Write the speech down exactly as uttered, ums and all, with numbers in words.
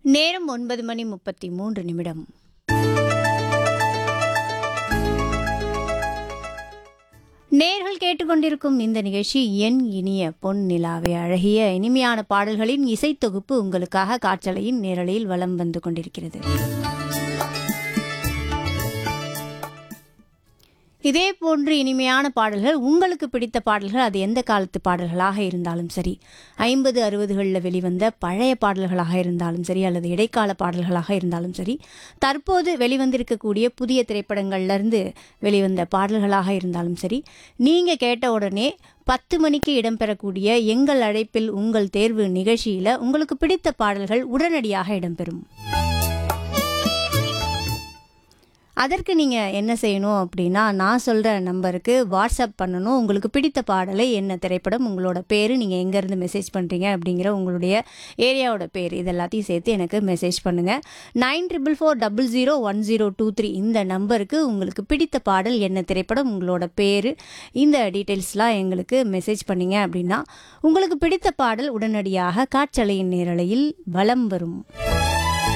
நேரம் ஒன்பது மணி முப்பத்தி மூன்று நிமிடம். நேர்கள் கேட்டுக்கொண்டிருக்கும் இந்த நிகழ்ச்சி என் இனிய பொன் நிலாவே. அழகிய இனிமையான பாடல்களின் இசைத்தொகுப்பு உங்களுக்காக காற்றலையின் நேரலையில் வலம் வந்து கொண்டிருக்கிறது. இதே போன்று இனிமையான பாடல்கள், உங்களுக்கு பிடித்த பாடல்கள், அது எந்த காலத்து பாடல்களாக இருந்தாலும் சரி, ஐம்பது அறுபதுகளில் வெளிவந்த பழைய பாடல்களாக இருந்தாலும் சரி, அல்லது இடைக்கால பாடல்களாக இருந்தாலும் சரி, தற்போது வெளிவந்திருக்கக்கூடிய புதிய திரைப்படங்கள்லேருந்து வெளிவந்த பாடல்களாக இருந்தாலும் சரி, நீங்கள் கேட்ட உடனே பத்து மணிக்கு இடம்பெறக்கூடிய எங்கள் அழைப்பில் உங்கள் தேர்வு நிகழ்ச்சியில் உங்களுக்கு பிடித்த பாடல்கள் உடனடியாக இடம்பெறும். அதற்கு நீங்கள் என்ன செய்யணும் அப்படின்னா, நான் சொல்கிற நம்பருக்கு வாட்ஸ்அப் பண்ணணும். உங்களுக்கு பிடித்த பாடலை, என்ன திரைப்படம், உங்களோட பேர், நீங்கள் எங்கேருந்து மெசேஜ் பண்ணுறீங்க அப்படிங்கிற உங்களுடைய ஏரியாவோட பேர், இது எல்லாத்தையும் சேர்த்து எனக்கு மெசேஜ் பண்ணுங்கள். Nine triple four double zero one zero two three இந்த நம்பருக்கு உங்களுக்கு பிடித்த பாடல், என்ன திரைப்படம், உங்களோட பேர், இந்த டீட்டெயில்ஸ்லாம் எங்களுக்கு மெசேஜ் பண்ணிங்க அப்படின்னா உங்களுக்கு பிடித்த பாடல் உடனடியாக காற்றலையின் நேரலையில் வலம் வரும்.